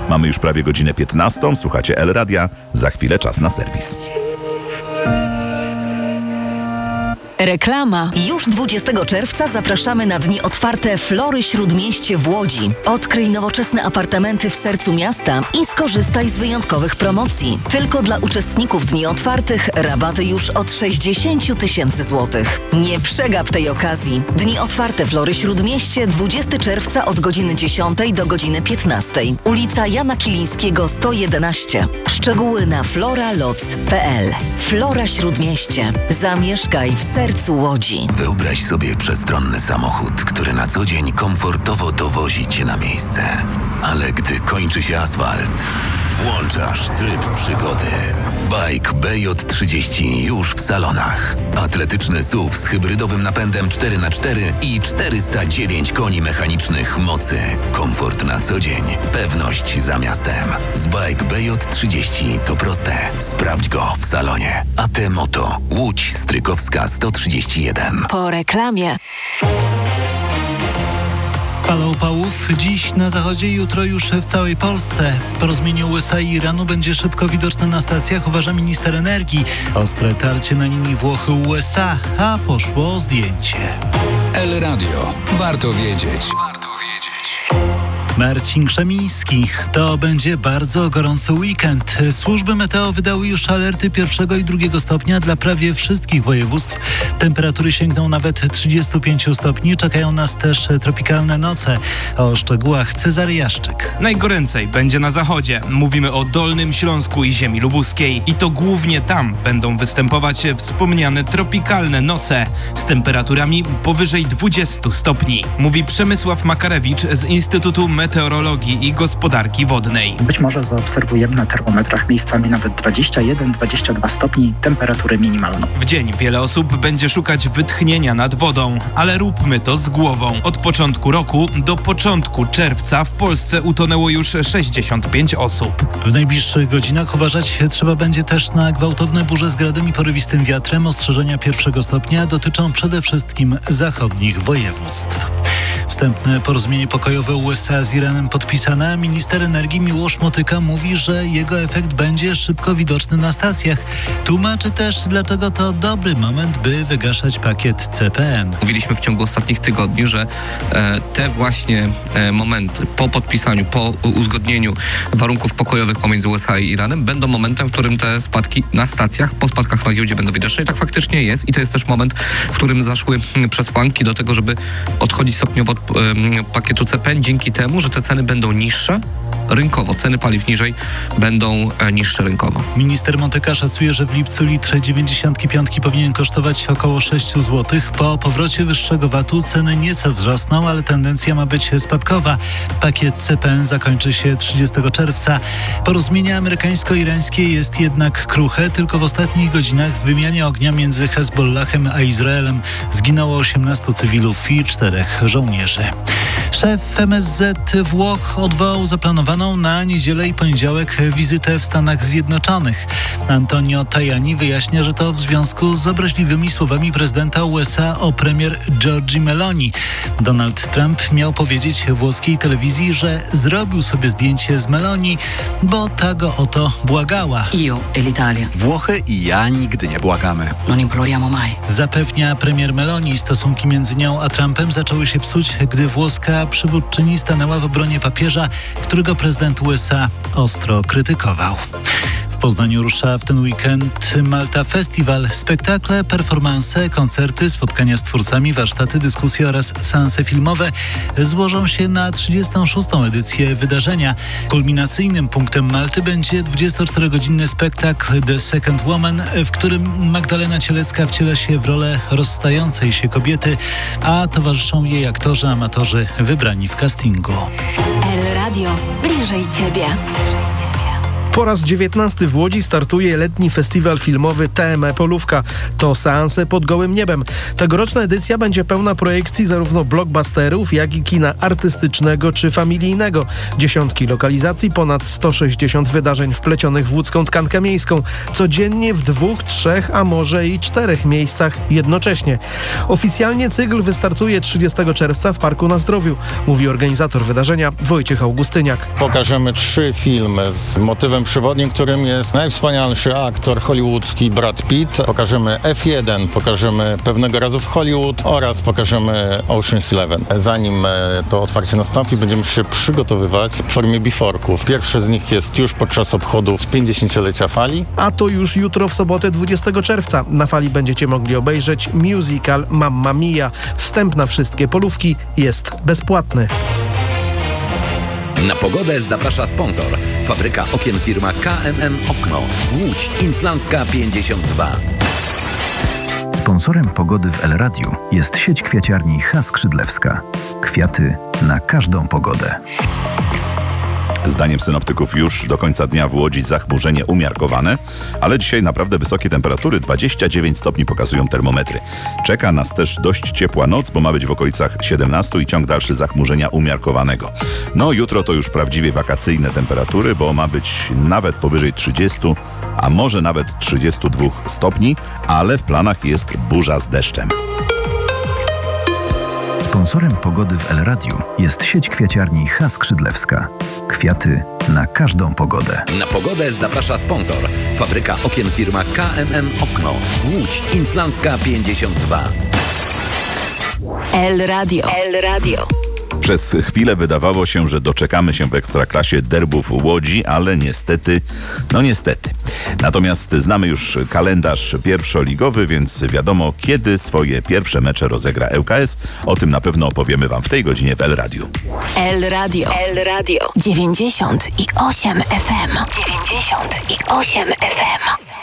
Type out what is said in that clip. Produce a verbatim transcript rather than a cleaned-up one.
Mamy już prawie godzinę piętnastą. Słuchacie El Radia. Za chwilę czas na serwis. Reklama. Już dwudziestego czerwca zapraszamy na Dni Otwarte Flory Śródmieście w Łodzi. Odkryj nowoczesne apartamenty w sercu miasta i skorzystaj z wyjątkowych promocji. Tylko dla uczestników Dni Otwartych rabaty już od sześćdziesiąt tysięcy złotych. Nie przegap tej okazji. Dni Otwarte Flory Śródmieście dwudziestego czerwca od godziny dziesiątej do godziny piętnastej. Ulica Jana Kilińskiego sto jedenaście. Szczegóły na floraloc kropka p l. Flora Śródmieście. Zamieszkaj w sercu Łodzi. Wyobraź sobie przestronny samochód, który na co dzień komfortowo dowozi Cię na miejsce. Ale gdy kończy się asfalt, włączasz tryb przygody. Bike B J trzydzieści już w salonach. Atletyczny S U V z hybrydowym napędem cztery na cztery i czterysta dziewięć koni mechanicznych mocy. Komfort na co dzień. Pewność za miastem. Z Bike B J trzydzieści to proste. Sprawdź go w salonie. A T Moto. Łódź Strykowska sto trzydzieści jeden. Po reklamie. Fala upałów dziś na zachodzie i jutro już w całej Polsce. Porozumienie U S A i Iranu będzie szybko widoczne na stacjach, uważa minister energii. Ostre tarcie na linii Włochy-U S A, a poszło zdjęcie. El Radio. Warto wiedzieć. Marcin Krzemiński. To będzie bardzo gorący weekend. Służby meteo wydały już alerty pierwszego i drugiego stopnia dla prawie wszystkich województw. Temperatury sięgną nawet trzydziestu pięciu stopni. Czekają nas też tropikalne noce. O szczegółach Cezary Jaszczyk. Najgoręcej będzie na zachodzie. Mówimy o Dolnym Śląsku i ziemi lubuskiej. I to głównie tam będą występować wspomniane tropikalne noce z temperaturami powyżej dwudziestu stopni. Mówi Przemysław Makarewicz z Instytutu Meteorologii i Gospodarki Wodnej. Być może zaobserwujemy na termometrach miejscami nawet dwadzieścia jeden dwadzieścia dwa stopni temperatury minimalną. W dzień wiele osób będzie szukać wytchnienia nad wodą, ale róbmy to z głową. Od początku roku do początku czerwca w Polsce utonęło już sześćdziesiąt pięć osób. W najbliższych godzinach uważać trzeba będzie też na gwałtowne burze z gradem i porywistym wiatrem. Ostrzeżenia pierwszego stopnia dotyczą przede wszystkim zachodnich województw. Wstępne porozumienie pokojowe U S A z Iranem podpisane. Minister energii Miłosz Motyka mówi, że jego efekt będzie szybko widoczny na stacjach. Tłumaczy też, dlaczego to dobry moment, by wygaszać pakiet C P N. Mówiliśmy w ciągu ostatnich tygodni, że e, te właśnie e, momenty po podpisaniu, po uzgodnieniu warunków pokojowych pomiędzy U S A i Iranem będą momentem, w którym te spadki na stacjach, po spadkach na giełdzie będą widoczne. I tak faktycznie jest. I to jest też moment, w którym zaszły przesłanki do tego, żeby odchodzić stopniowo od e, pakietu C P N dzięki temu, że te ceny będą niższe rynkowo. Ceny paliw niżej będą e, niższe rynkowo. Minister Motyka szacuje, że w lipcu litr dziewięćdziesiątki piątki powinien kosztować około sześć złotych. Po powrocie wyższego vatu ceny nieco wzrosną, ale tendencja ma być spadkowa. Pakiet C P N zakończy się trzydziestego czerwca. Porozumienie amerykańsko-irańskie jest jednak kruche. Tylko w ostatnich godzinach w wymianie ognia między Hezbollahem a Izraelem zginęło osiemnastu cywilów i czterech żołnierzy. Szef M S Z Włoch odwołał zaplanowaną na niedzielę i poniedziałek wizytę w Stanach Zjednoczonych. Antonio Tajani wyjaśnia, że to w związku z obraźliwymi słowami prezydenta U S A o premier Giorgi Meloni. Donald Trump miał powiedzieć włoskiej telewizji, że zrobił sobie zdjęcie z Meloni, bo ta go o to błagała. Io e l'Italia. Włochy i ja nigdy nie błagamy. Non imploriamo mai. Zapewnia premier Meloni. Stosunki między nią a Trumpem zaczęły się psuć, gdy włoska przywódczyni stanęła w obronie papieża, którego prezydent U S A ostro krytykował. W Poznaniu rusza w ten weekend Malta Festival. Spektakle, performanse, koncerty, spotkania z twórcami, warsztaty, dyskusje oraz seanse filmowe złożą się na trzydziestą szóstą edycję wydarzenia. Kulminacyjnym punktem Malty będzie dwudziestoczterogodzinny spektakl The Second Woman, w którym Magdalena Cielecka wciela się w rolę rozstającej się kobiety, a towarzyszą jej aktorzy, amatorzy wybrani w castingu. El Radio. Bliżej Ciebie. Po raz dziewiętnasty w Łodzi startuje letni festiwal filmowy T M E Polówka. To seanse pod gołym niebem. Tegoroczna edycja będzie pełna projekcji zarówno blockbusterów, jak i kina artystycznego czy familijnego. Dziesiątki lokalizacji, ponad sto sześćdziesiąt wydarzeń wplecionych w łódzką tkankę miejską. Codziennie w dwóch, trzech, a może i czterech miejscach jednocześnie. Oficjalnie cykl wystartuje trzydziestego czerwca w Parku na Zdrowiu, mówi organizator wydarzenia Wojciech Augustyniak. Pokażemy trzy filmy z motywem przewodnim, którym jest najwspanialszy aktor hollywoodzki Brad Pitt. Pokażemy F jeden, pokażemy Pewnego razu w Hollywood oraz pokażemy Ocean's Eleven. Zanim to otwarcie nastąpi, będziemy się przygotowywać w formie biforków. Pierwszy z nich jest już podczas obchodów pięćdziesięciolecia Fali. A to już jutro w sobotę dwudziestego czerwca. Na Fali będziecie mogli obejrzeć musical Mamma Mia. Wstęp na wszystkie polówki jest bezpłatny. Na pogodę zaprasza sponsor. Fabryka okien firma K M M Okno. Łódź Inflancka pięćdziesiąt dwa. Sponsorem pogody w El Radiu jest sieć kwiaciarni H. Skrzydlewska. Kwiaty na każdą pogodę. Zdaniem synoptyków już do końca dnia w Łodzi zachmurzenie umiarkowane, ale dzisiaj naprawdę wysokie temperatury, dwadzieścia dziewięć stopni pokazują termometry. Czeka nas też dość ciepła noc, bo ma być w okolicach siedemnastu i ciąg dalszy zachmurzenia umiarkowanego. No jutro to już prawdziwie wakacyjne temperatury, bo ma być nawet powyżej trzydziestu, a może nawet trzydziestu dwóch stopni, ale w planach jest burza z deszczem. Sponsorem pogody w El Radiu jest sieć kwiaciarni H. Skrzydlewska. Kwiaty na każdą pogodę. Na pogodę zaprasza sponsor. Fabryka okien firma K M M Okno. Łódź Inflancka pięćdziesiąt dwa. El Radio. El Radio. Przez chwilę wydawało się, że doczekamy się w Ekstraklasie derbów Łodzi, ale niestety, no niestety. Natomiast znamy już kalendarz pierwszoligowy, więc wiadomo, kiedy swoje pierwsze mecze rozegra L K S. O tym na pewno opowiemy Wam w tej godzinie w El Radiu. El Radio. El Radio. dziewięćdziesiąt i osiem F M. dziewięćdziesiąt i osiem F M.